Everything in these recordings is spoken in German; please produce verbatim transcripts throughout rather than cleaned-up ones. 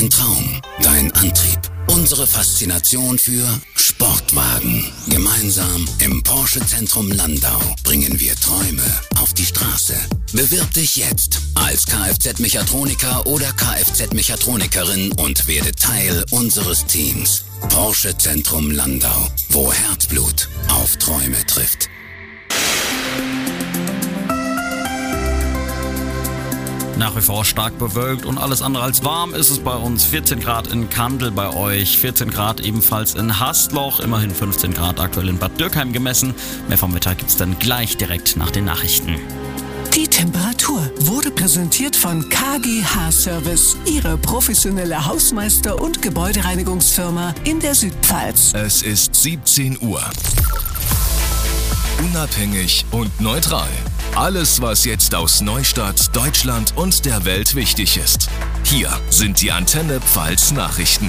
dein Traum, dein Antrieb. Unsere Faszination für Sportwagen. Gemeinsam im Porsche-Zentrum Landau bringen wir Träume auf die Straße. Bewirb dich jetzt als Kfz-Mechatroniker oder Kfz-Mechatronikerin und werde Teil unseres Teams. Porsche-Zentrum Landau, wo Herzblut auf Träume trifft. Nach wie vor stark bewölkt und alles andere als warm ist es bei uns. vierzehn Grad in Kandel bei euch, vierzehn Grad ebenfalls in Hastloch, immerhin fünfzehn Grad aktuell in Bad Dürkheim gemessen. Mehr vom Wetter gibt's dann gleich direkt nach den Nachrichten. Die Temperatur wurde präsentiert von K G H Service, Ihre professionelle Hausmeister- und Gebäudereinigungsfirma in der Südpfalz. Es ist siebzehn Uhr. Unabhängig und neutral. Alles, was jetzt aus Neustadt, Deutschland und der Welt wichtig ist. Hier sind die Antenne Pfalz Nachrichten.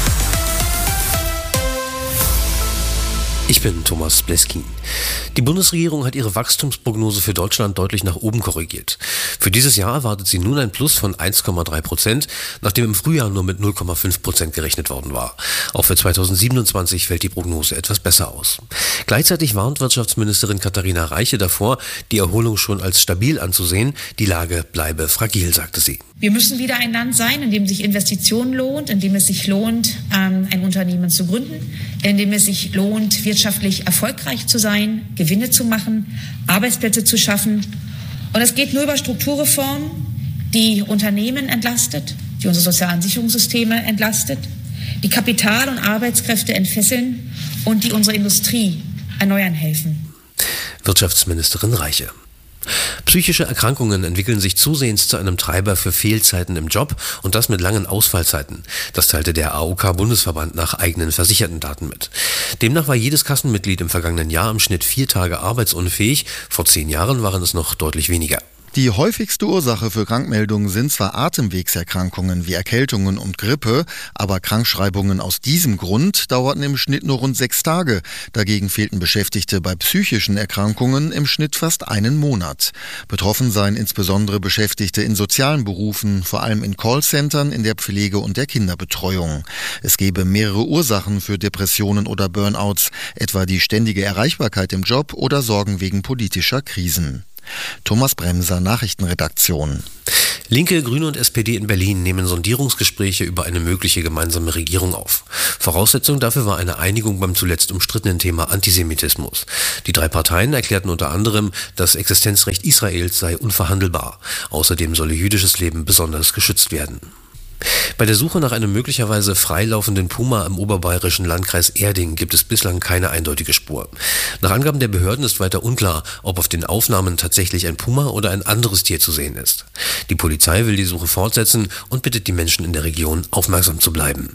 Ich bin Thomas Bleskin. Die Bundesregierung hat ihre Wachstumsprognose für Deutschland deutlich nach oben korrigiert. Für dieses Jahr erwartet sie nun ein Plus von eins Komma drei Prozent, nachdem im Frühjahr nur mit null Komma fünf Prozent gerechnet worden war. Auch für zweitausendsiebenundzwanzig fällt die Prognose etwas besser aus. Gleichzeitig warnt Wirtschaftsministerin Katharina Reiche davor, die Erholung schon als stabil anzusehen. Die Lage bleibe fragil, sagte sie. Wir müssen wieder ein Land sein, in dem sich Investition lohnt, in dem es sich lohnt, ein Unternehmen zu gründen, in dem es sich lohnt, wirtschaftlich erfolgreich zu sein, Gewinne zu machen, Arbeitsplätze zu schaffen. Und es geht nur über Strukturreformen, die Unternehmen entlastet, die unsere sozialen Sicherungssysteme entlastet, die Kapital- und Arbeitskräfte entfesseln und die unsere Industrie erneuern helfen. Wirtschaftsministerin Reiche. Psychische Erkrankungen entwickeln sich zusehends zu einem Treiber für Fehlzeiten im Job und das mit langen Ausfallzeiten. Das teilte der A O K-Bundesverband nach eigenen versicherten Daten mit. Demnach war jedes Kassenmitglied im vergangenen Jahr im Schnitt vier Tage arbeitsunfähig. Vor zehn Jahren waren es noch deutlich weniger. Die häufigste Ursache für Krankmeldungen sind zwar Atemwegserkrankungen wie Erkältungen und Grippe, aber Krankschreibungen aus diesem Grund dauerten im Schnitt nur rund sechs Tage. Dagegen fehlten Beschäftigte bei psychischen Erkrankungen im Schnitt fast einen Monat. Betroffen seien insbesondere Beschäftigte in sozialen Berufen, vor allem in Callcentern, in der Pflege und der Kinderbetreuung. Es gebe mehrere Ursachen für Depressionen oder Burnouts, etwa die ständige Erreichbarkeit im Job oder Sorgen wegen politischer Krisen. Thomas Bremser, Nachrichtenredaktion. Linke, Grüne und S P D in Berlin nehmen Sondierungsgespräche über eine mögliche gemeinsame Regierung auf. Voraussetzung dafür war eine Einigung beim zuletzt umstrittenen Thema Antisemitismus. Die drei Parteien erklärten unter anderem, das Existenzrecht Israels sei unverhandelbar. Außerdem solle jüdisches Leben besonders geschützt werden. Bei der Suche nach einem möglicherweise freilaufenden Puma im oberbayerischen Landkreis Erding gibt es bislang keine eindeutige Spur. Nach Angaben der Behörden ist weiter unklar, ob auf den Aufnahmen tatsächlich ein Puma oder ein anderes Tier zu sehen ist. Die Polizei will die Suche fortsetzen und bittet die Menschen in der Region, aufmerksam zu bleiben.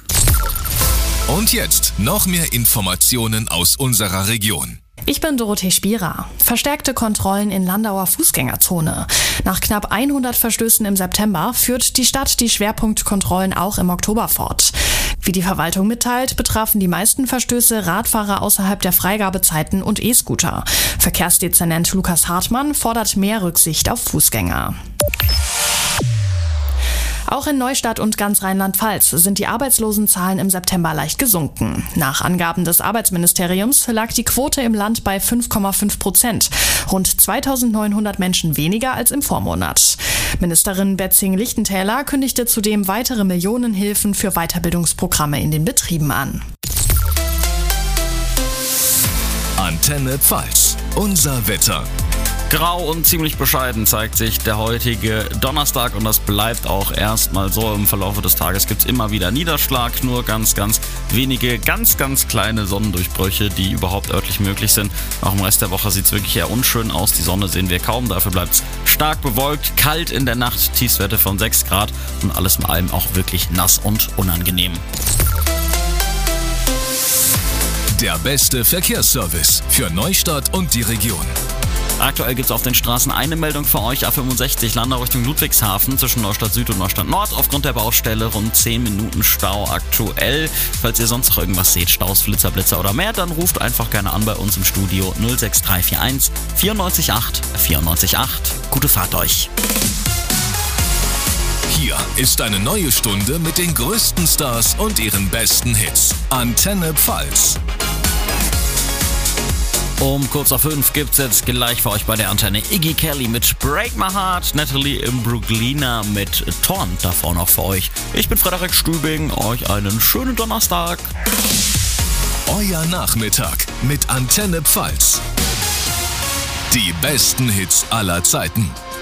Und jetzt noch mehr Informationen aus unserer Region. Ich bin Dorothee Spierer. Verstärkte Kontrollen in Landauer Fußgängerzone. Nach knapp hundert Verstößen im September führt die Stadt die Schwerpunktkontrollen auch im Oktober fort. Wie die Verwaltung mitteilt, betrafen die meisten Verstöße Radfahrer außerhalb der Freigabezeiten und E-Scooter. Verkehrsdezernent Lukas Hartmann fordert mehr Rücksicht auf Fußgänger. Auch in Neustadt und ganz Rheinland-Pfalz sind die Arbeitslosenzahlen im September leicht gesunken. Nach Angaben des Arbeitsministeriums lag die Quote im Land bei fünf Komma fünf Prozent. Rund zweitausendneunhundert Menschen weniger als im Vormonat. Ministerin Betzing-Lichtentäler kündigte zudem weitere Millionenhilfen für Weiterbildungsprogramme in den Betrieben an. Antenne Pfalz. Unser Wetter. Grau und ziemlich bescheiden zeigt sich der heutige Donnerstag und das bleibt auch erstmal so. Im Verlauf des Tages gibt es immer wieder Niederschlag, nur ganz, ganz wenige, ganz, ganz kleine Sonnendurchbrüche, die überhaupt örtlich möglich sind. Auch im Rest der Woche sieht es wirklich eher unschön aus. Die Sonne sehen wir kaum, dafür bleibt es stark bewölkt, kalt in der Nacht, Tiefstwerte von sechs Grad und alles in allem auch wirklich nass und unangenehm. Der beste Verkehrsservice für Neustadt und die Region. Aktuell gibt es auf den Straßen eine Meldung für euch, A fünfundsechzig Landau Richtung Ludwigshafen zwischen Neustadt Süd und Neustadt Nord. Aufgrund der Baustelle rund zehn Minuten Stau aktuell. Falls ihr sonst noch irgendwas seht, Staus, Flitzer, Blitzer oder mehr, dann ruft einfach gerne an bei uns im Studio null sechs drei vier eins vier neun acht vier neun acht. Gute Fahrt euch! Hier ist eine neue Stunde mit den größten Stars und ihren besten Hits. Antenne Pfalz. Um kurz nach fünf gibt's jetzt gleich für euch bei der Antenne Iggy Kelly mit Break My Heart, Natalie Imbruglia mit Torn davor noch für euch. Ich bin Frederik Stübing, euch einen schönen Donnerstag. Euer Nachmittag mit Antenne Pfalz. Die besten Hits aller Zeiten.